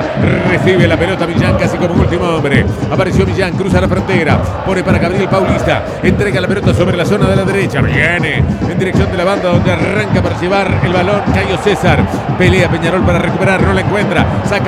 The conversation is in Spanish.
Recibe la pelota Millán casi como último hombre. Apareció Millán, cruza la frontera. Pone para Gabriel Paulista. Entrega la pelota sobre la zona de la derecha. Viene en dirección de la banda donde arranca para llevar el balón Cayo César. Pelea Peñarol para recuperar, no la encuentra. Saca